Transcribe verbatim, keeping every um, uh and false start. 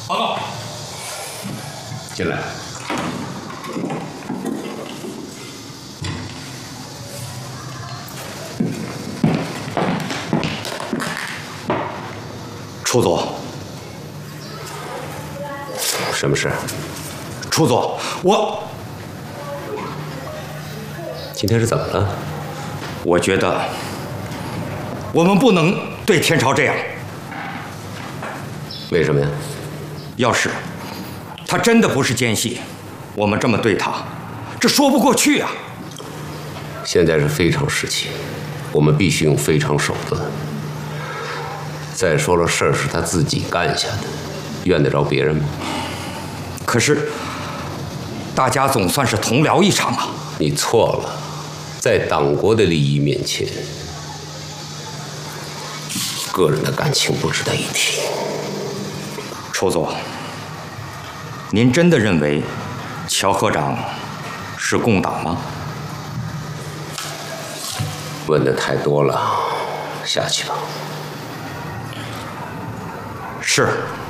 报告。 进来。 处佐， 什么事？ 处佐，我今天是怎么了？ 我觉得我们不能对天朝这样。 为什么呀？ 要是他真的不是奸细，我们这么对他，这说不过去啊！ 现在是非常时期，我们必须用非常手段。再说了，事儿是他自己干下的，怨得着别人吗？ 可是大家总算是同僚一场啊！ 你错了，在党国的利益面前，个人的感情不值得一提。 处佐，您真的认为乔科长是共党吗？ 问的太多了，下去吧。 是。